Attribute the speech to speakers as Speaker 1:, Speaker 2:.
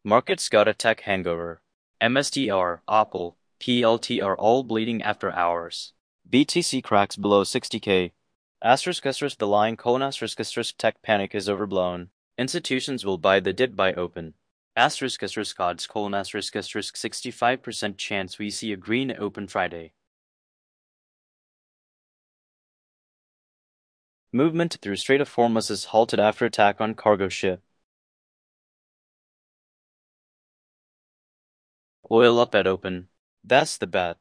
Speaker 1: Markets got a tech hangover. MSTR, Apple, PLT are all bleeding after hours. BTC cracks below 60K. The line tech panic is overblown. Institutions will buy the dip by open. Odds 65% chance we see a green open Friday. Movement through Strait of Hormuz is halted after attack on cargo ship. Oil up at open. That's the bet.